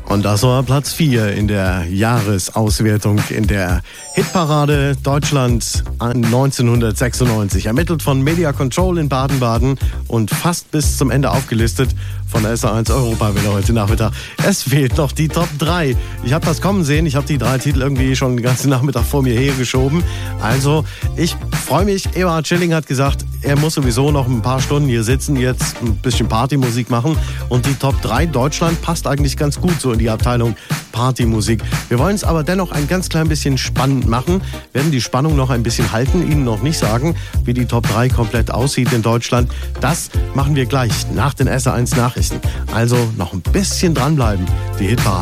Und das war Platz 4 in der Jahresauswertung in der Hitparade Deutschland 1996. Ermittelt von Media Control in Baden-Baden und fast bis zum Ende aufgelistet von der SA1 Europawelle heute Nachmittag. Es fehlt noch die Top 3. Ich habe das kommen sehen. Ich habe die 3 Titel irgendwie schon den ganzen Nachmittag vor mir hergeschoben. Also, ich freue mich. Eberhard Schilling hat gesagt, er muss sowieso noch ein paar Stunden hier sitzen, jetzt ein bisschen Partymusik machen. Und die Top 3 Deutschland passt eigentlich ganz gut so in die Abteilung Partymusik. Wir wollen es aber dennoch ein ganz klein bisschen spannend machen, werden die Spannung noch ein bisschen halten, Ihnen noch nicht sagen, wie die Top 3 komplett aussieht in Deutschland. Das machen wir gleich nach den SA1 Nachrichten. Also noch ein bisschen dranbleiben, die Hitparade.